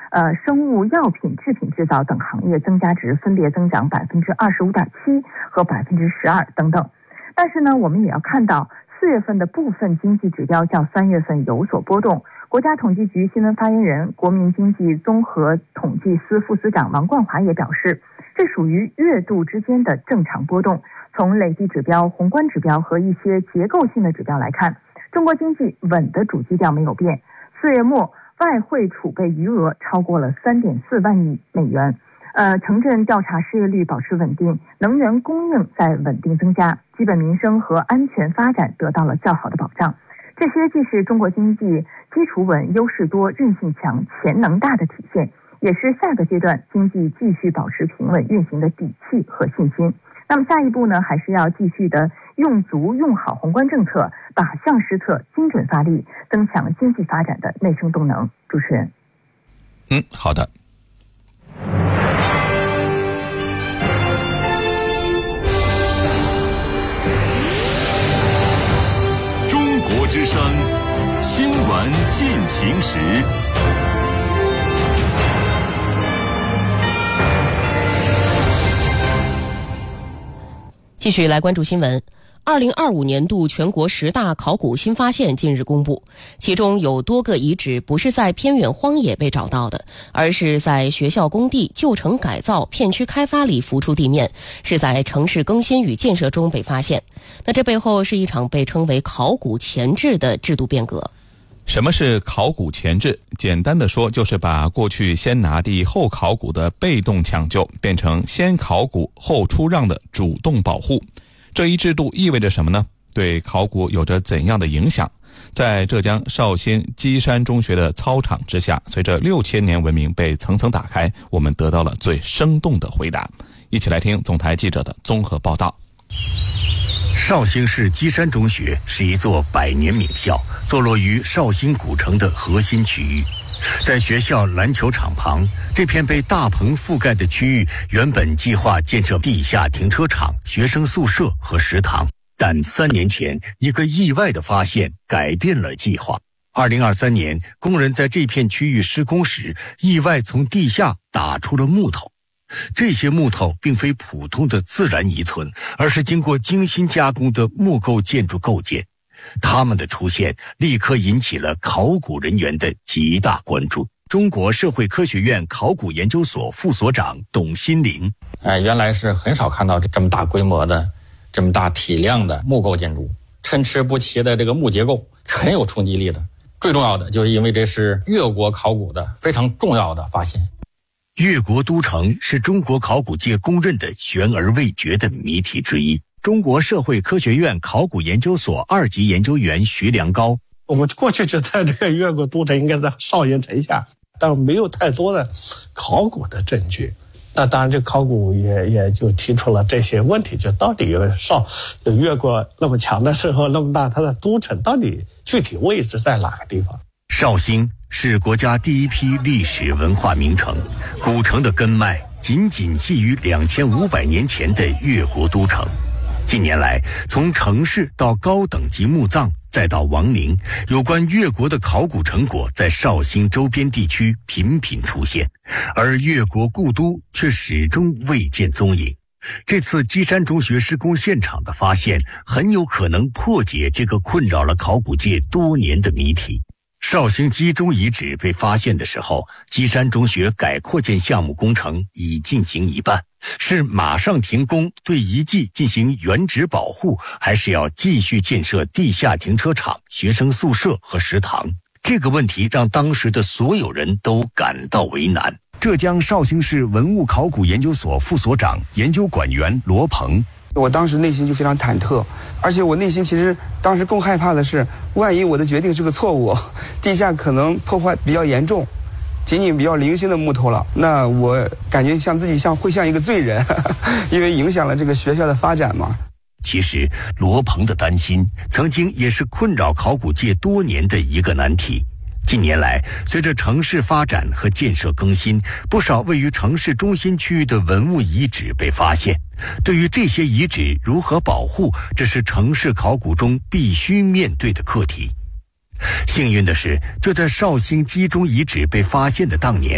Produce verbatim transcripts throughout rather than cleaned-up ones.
呃生物药品制品制造等行业增加值分别增长百分之二十五点七和百分之十二等等。但是呢，我们也要看到四月份的部分经济指标较三月份有所波动。国家统计局新闻发言人、国民经济综合统计司副司长王冠华也表示，这属于月度之间的正常波动。从累计指标、宏观指标和一些结构性的指标来看，中国经济稳的主基调没有变。四月末，外汇储备余额超过了 三点四万亿美元。呃，城镇调查失业率保持稳定，能源供应在稳定增加，基本民生和安全发展得到了较好的保障。这些既是中国经济基础稳、优势多、韧性强、潜能大的体现，也是下个阶段经济继续保持平稳运行的底气和信心。那么下一步呢，还是要继续的用足用好宏观政策，靶向施策，精准发力，增强经济发展的内生动能。主持人， 嗯，好的。 中国之声新闻进行时。 继续来关注新闻。二零二五年度全国十大考古新发现近日公布，其中有多个遗址不是在偏远荒野被找到的，而是在学校工地、旧城改造、片区开发里浮出地面，是在城市更新与建设中被发现。那这背后是一场被称为考古前置的制度变革。 什么是考古前置？简单的说，就是把过去先拿地后考古的被动抢救变成先考古后出让的主动保护。这一制度意味着什么呢？对考古有着怎样的影响？在浙江绍兴基山中学的操场之下，随着六千年文明被层层打开，我们得到了最生动的回答。一起来听总台记者的综合报道。 绍兴市基山中学是一座百年名校，坐落于绍兴古城的核心区域。在学校篮球场旁，这片被大棚覆盖的区域原本计划建设地下停车场、学生宿舍和食堂，但三年前一个意外的发现改变了计划。二零二三年，工人在这片区域施工时，意外从地下打出了木头。这些木头并非普通的自然遗存，而是经过精心加工的木构建筑构件。它们的出现立刻引起了考古人员的极大关注。中国社会科学院考古研究所副所长董新林， 哎，原来是很少看到这么大规模的、这么大体量的木构建筑，参差不齐的这个木结构很有冲击力的。最重要的就是因为这是越国考古的非常重要的发现。 越国都城是中国考古界公认的悬而未决的谜题之一。中国社会科学院考古研究所二级研究员徐良高， 我们过去觉得这个越国都城应该在绍兴城下，但没有太多的考古的证据。那当然，这考古也也就提出了这些问题，就到底有绍就越国那么强的时候，那么大，它的都城到底具体位置在哪个地方？ 绍兴是国家第一批历史文化名城，古城的根脉仅仅系于两千五百年前的越国都城。近年来，从城市到高等级墓葬，再到王陵，有关越国的考古成果在绍兴周边地区频频出现，而越国故都却始终未见踪影。这次基山中学施工现场的发现，很有可能破解这个困扰了考古界多年的谜题。绍兴基中遗址被发现的时候，基山中学改扩建项目工程已进行一半，是马上停工对遗迹进行原址保护，还是要继续建设地下停车场、学生宿舍和食堂？这个问题让当时的所有人都感到为难。浙江绍兴市文物考古研究所副所长、研究管员罗鹏， 我当时内心就非常忐忑，而且我内心其实当时更害怕的是，万一我的决定是个错误，地下可能破坏比较严重，仅仅比较零星的木头了，那我感觉像自己像会像一个罪人，因为影响了这个学校的发展嘛。 其实罗鹏的担心曾经也是困扰考古界多年的一个难题。近年来，随着城市发展和建设更新，不少位于城市中心区域的文物遗址被发现。对于这些遗址如何保护，这是城市考古中必须面对的课题。幸运的是，就在绍兴基中遗址被发现的当年，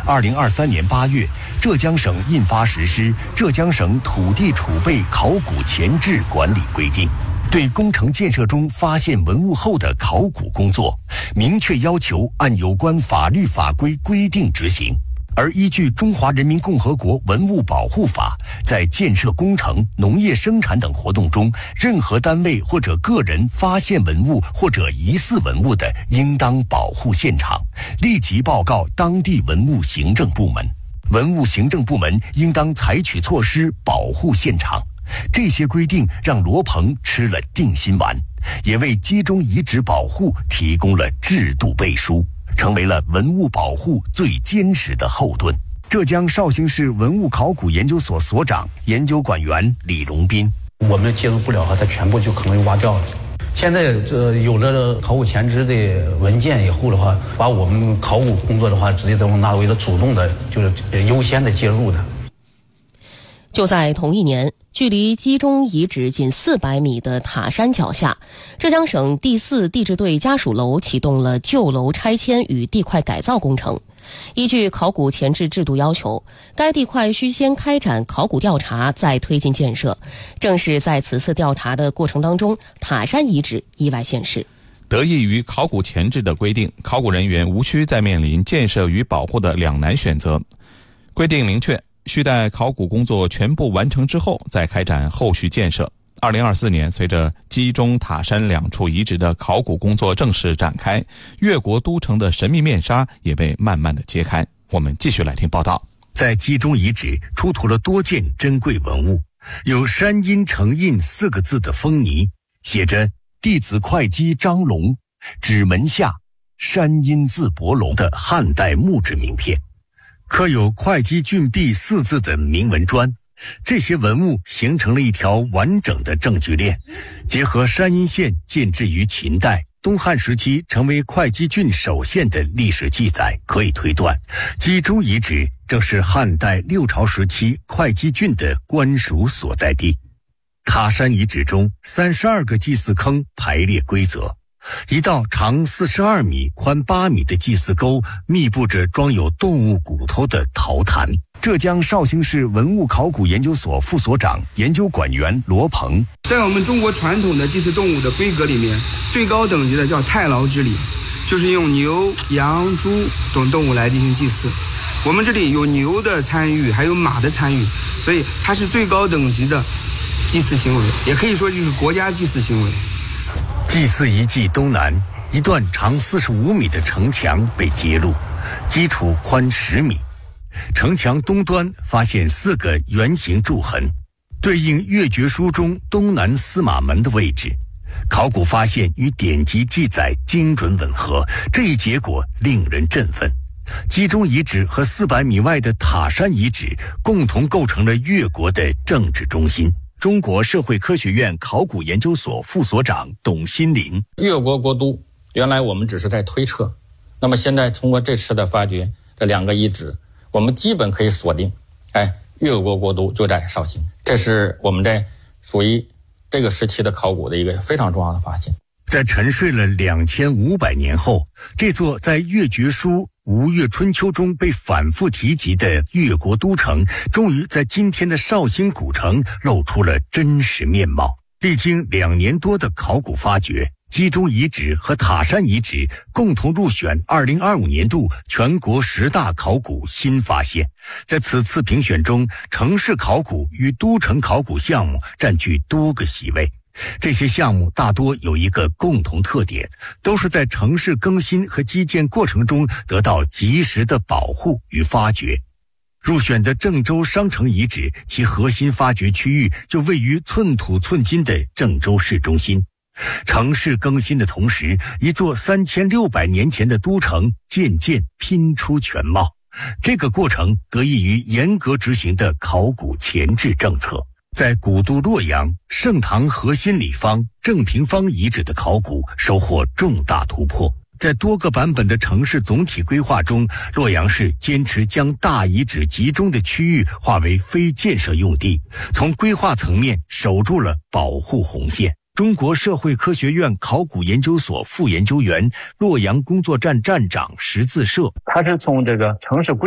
二零二三年八月，浙江省印发实施《浙江省土地储备考古前置管理规定》，对工程建设中发现文物后的考古工作，明确要求按有关法律法规规定执行。而依据《中华人民共和国文物保护法》，在建设工程、农业生产等活动中，任何单位或者个人发现文物或者疑似文物的，应当保护现场，立即报告当地文物行政部门。文物行政部门应当采取措施保护现场。这些规定让罗鹏吃了定心丸，也为集中遗址保护提供了制度背书，成为了文物保护最坚实的后盾。浙江绍兴市文物考古研究所所长、研究管员李荣斌： 我们介入不了，它全部就可能挖掉了。现在这有了考古前置的文件以后的话，把我们考古工作的话，直接都纳为了主动的，就是优先的介入的。 就在同一年，距离基中遗址仅四百米的塔山脚下，浙江省第四地质队家属楼启动了旧楼拆迁与地块改造工程。依据考古前置制度要求，该地块需先开展考古调查，再推进建设。正是在此次调查的过程当中，塔山遗址意外现世。 得益于考古前置的规定，考古人员无需再面临建设与保护的两难选择。规定明确，需待考古工作全部完成之后再开展后续建设。二零二四年，随着基中、塔山两处遗址的考古工作正式展开，越国都城的神秘面纱也被慢慢的揭开。我们继续来听报道。 在基中遗址出土了多件珍贵文物，有山阴成印四个字的封泥，写着弟子会稽张龙，指门下山阴字伯龙的汉代木质名片，刻有会稽郡壁四字的铭文砖。这些文物形成了一条完整的证据链，结合山阴县建制于秦代、东汉时期成为会稽郡首县的历史记载，可以推断，基中遗址正是汉代六朝时期会稽郡的官署所在地。塔山遗址中三十二个祭祀坑排列规则，一道长四十二米、宽八米的祭祀沟密布着装有动物骨头的陶坛。浙江绍兴市文物考古研究所副所长、研究管员罗鹏： 在我们中国传统的祭祀动物的规格里面，最高等级的叫太牢之礼，就是用牛、羊、猪等动物来进行祭祀。我们这里有牛的参与，还有马的参与，所以它是最高等级的祭祀行为，也可以说就是国家祭祀行为。 祭祀遗迹东南一段长四十五米的城墙被揭露，基础宽十米。城墙东端发现四个圆形柱痕，对应越决书中东南司马门的位置。考古发现与典籍记载精准吻合，这一结果令人振奋。基中遗址和四百米外的塔山遗址共同构成了越国的政治中心。中国社会科学院考古研究所副所长董新林： 越国国都原来我们只是在推测，那么现在通过这次的发掘，这两个遗址我们基本可以锁定，哎，越国国都就在绍兴，这是我们在属于这个时期的考古的一个非常重要的发现。 在沉睡了两千五百年后，这座在越决书《吴越春秋》中被反复提及的越国都城，终于在今天的绍兴古城露出了真实面貌。历经两年多的考古发掘，基中遗址和塔山遗址共同入选二零二五年度全国十大考古新发现。在此次评选中，城市考古与都城考古项目占据多个席位。这些项目大多有一个共同特点，都是在城市更新和基建过程中得到及时的保护与发掘。入选的郑州商城遗址，其核心发掘区域就位于寸土寸金的郑州市中心。城市更新的同时，一座三千六百年前的都城渐渐拼出全貌。这个过程得益于严格执行的考古前置政策。在古都洛阳、盛唐核心里坊、正平坊遗址的考古收获重大突破。在多个版本的城市总体规划中，洛阳市坚持将大遗址集中的区域划为非建设用地，从规划层面守住了保护红线。中国社会科学院考古研究所副研究员、洛阳工作站站长石自社， 他是从这个城市规